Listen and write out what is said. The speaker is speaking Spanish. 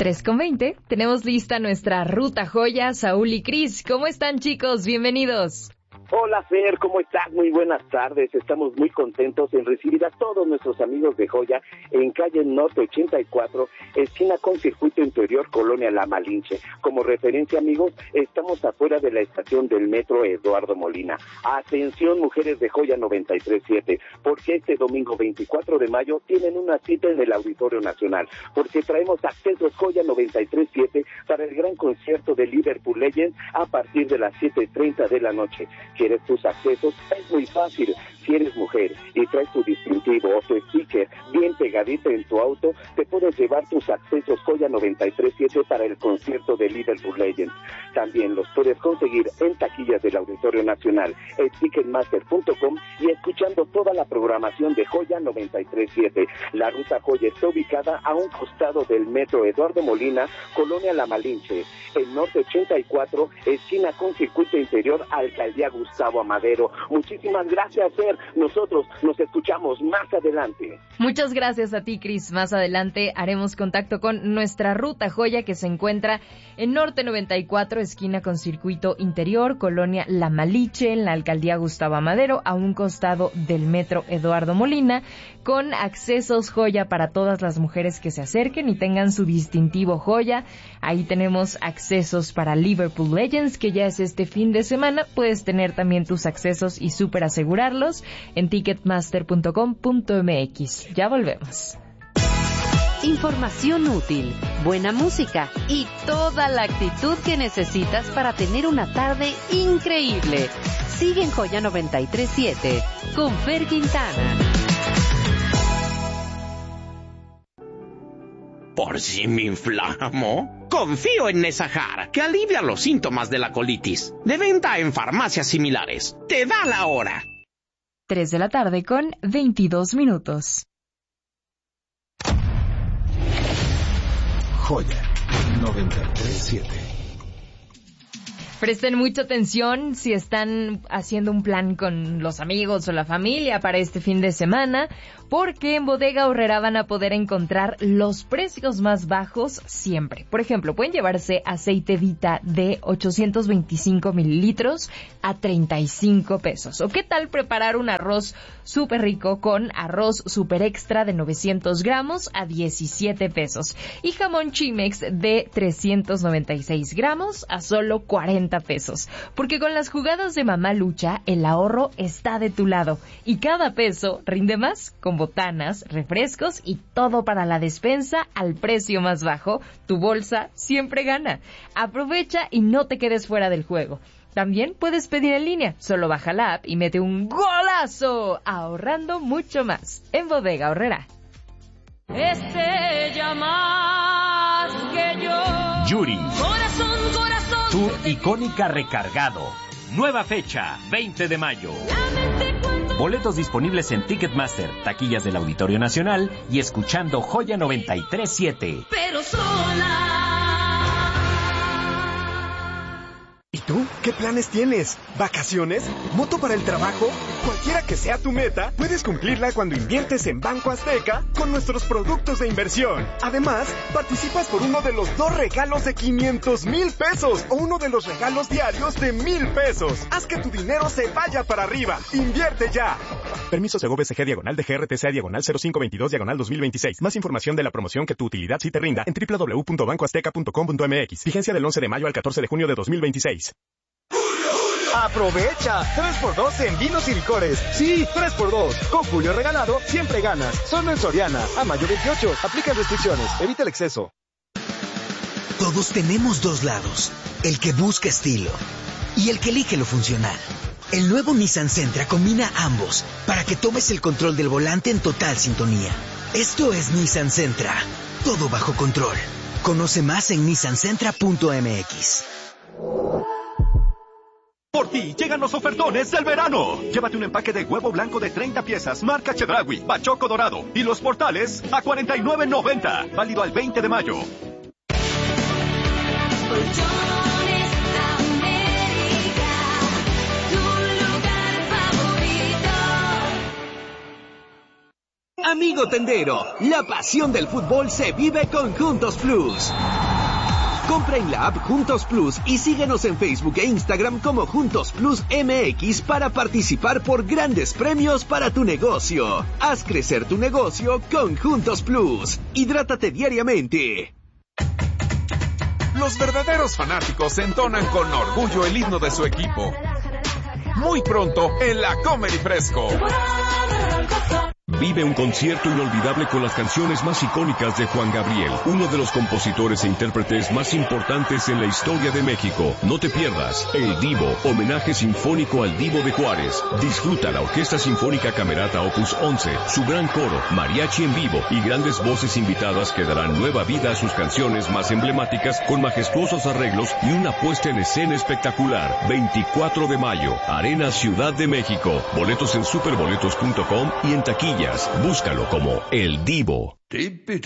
3:20. Tenemos lista nuestra ruta joya. Saúl y Cris, ¿cómo están, chicos? Bienvenidos. Hola, Fer, ¿cómo estás? Muy buenas tardes. Estamos muy contentos en recibir a todos nuestros amigos de Joya en calle Norte 84, esquina con Circuito Interior, Colonia La Malinche. Como referencia, amigos, estamos afuera de la estación del metro Eduardo Molina. Atención, mujeres de Joya 93.7, porque este domingo 24 de mayo tienen una cita en el Auditorio Nacional, porque traemos accesos Joya 93.7 para el gran concierto de Liverpool Legends a partir de las 7:30 de la noche. ¿Quieres tus accesos? Es muy fácil. Si eres mujer y traes tu distintivo o tu sticker bien pegadito en tu auto, te puedes llevar tus accesos Joya 93.7 para el concierto de Liverpool Legends. También los puedes conseguir en taquillas del Auditorio Nacional, en ticketmaster.com y escuchando toda la programación de Joya 93.7. La ruta Joya está ubicada a un costado del metro Eduardo Molina, Colonia La Malinche, el Norte 84, esquina con Circuito Interior, Alcaldía Gustavo Amadero. Muchísimas gracias, Fer. Nosotros nos escuchamos más adelante. Muchas gracias a ti, Cris. Más adelante haremos contacto con nuestra ruta joya que se encuentra en Norte 94, esquina con Circuito Interior, Colonia La Malinche, en la Alcaldía Gustavo Amadero, a un costado del metro Eduardo Molina, con accesos Joya para todas las mujeres que se acerquen y tengan su distintivo Joya. Ahí tenemos accesos para Liverpool Legends, que ya es este fin de semana. Puedes tener también tus accesos y súper asegurarlos en ticketmaster.com.mx. Ya volvemos. Información útil, buena música y toda la actitud que necesitas para tener una tarde increíble. Sigue en Joya 93.7 con Fer Quintana. ¿Por si me inflamo? Confío en Nesajar, que alivia los síntomas de la colitis. De venta en farmacias similares. Te da la hora. 3 de la tarde con 22 minutos. Joya 93.7. Presten mucha atención si están haciendo un plan con los amigos o la familia para este fin de semana, porque en Bodega Aurrerá van a poder encontrar los precios más bajos siempre. Por ejemplo, pueden llevarse aceite Vita de 825 mililitros a 35 pesos. ¿O qué tal preparar un arroz súper rico con arroz súper extra de 900 gramos a 17 pesos? Y jamón Chimex de 396 gramos a solo 40 pesos. Porque con las jugadas de Mamá Lucha, el ahorro está de tu lado. Y cada peso rinde más con botanas, refrescos y todo para la despensa al precio más bajo. Tu bolsa siempre gana. Aprovecha y no te quedes fuera del juego. También puedes pedir en línea. Solo baja la app y mete un golazo, ahorrando mucho más en Bodega Aurrerá. Ella más que yo. Yuri. Corazón, corazón. Tour icónica recargado. Nueva fecha, 20 de mayo. Boletos disponibles en Ticketmaster, taquillas del Auditorio Nacional y escuchando Joya 93.7. Pero sola. ¿Y tú? ¿Qué planes tienes? ¿Vacaciones? ¿Moto para el trabajo? Cualquiera que sea tu meta, puedes cumplirla cuando inviertes en Banco Azteca con nuestros productos de inversión. Además, participas por uno de los 2 regalos de 500,000 pesos o uno de los regalos diarios de 1,000 pesos. Haz que tu dinero se vaya para arriba. ¡Invierte ya! Permiso Segov-SG /de GRTC /0522/2026. Más información de la promoción que tu utilidad sí te rinda en www.bancoazteca.com.mx. Vigencia del 11 de mayo al 14 de junio de 2026. ¡Aprovecha! 3x2 en vinos y licores. Sí, 3x2. Con Julio Regalado, siempre ganas. Solo en Soriana. A mayo 28. Aplica restricciones. Evita el exceso. Todos tenemos 2 lados. El que busca estilo y el que elige lo funcional. El nuevo Nissan Sentra combina ambos para que tomes el control del volante en total sintonía. Esto es Nissan Sentra. Todo bajo control. Conoce más en nissansentra.mx. Por ti llegan los ofertones del verano. Llévate un empaque de huevo blanco de 30 piezas, marca Chedraui, Bachoco Dorado y los portales a $49.90. Válido al 20 de mayo. Amigo tendero, la pasión del fútbol se vive con Juntos Plus. Compra en la app Juntos Plus y síguenos en Facebook e Instagram como Juntos Plus MX para participar por grandes premios para tu negocio. Haz crecer tu negocio con Juntos Plus. Hidrátate diariamente. Los verdaderos fanáticos entonan con orgullo el himno de su equipo. Muy pronto en la Comedy Fresco. Vive un concierto inolvidable con las canciones más icónicas de Juan Gabriel, uno de los compositores e intérpretes más importantes en la historia de México. No te pierdas El Divo, homenaje sinfónico al Divo de Juárez. Disfruta la Orquesta Sinfónica Camerata Opus 11, su gran coro, mariachi en vivo y grandes voces invitadas que darán nueva vida a sus canciones más emblemáticas con majestuosos arreglos y una puesta en escena espectacular. 24 de mayo, Arena Ciudad de México. Boletos en superboletos.com y en taquilla. Búscalo como El Divo.